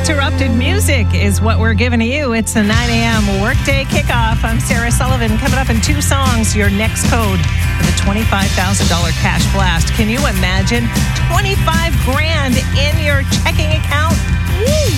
Uninterrupted music is what we're giving to you. It's a 9 a.m. workday kickoff. I'm Sarah Sullivan. Coming up in 2 songs, your next code for the $25,000 cash blast. Can you imagine $25,000 in your checking account? Woo!